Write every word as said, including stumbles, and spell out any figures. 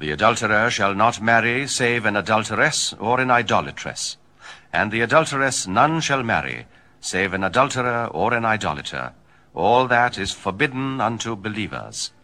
The adulterer shall not marry save an adulteress or an idolatress, and the adulteress none shall marry, save an adulterer or an idolater. All that is forbidden unto believers.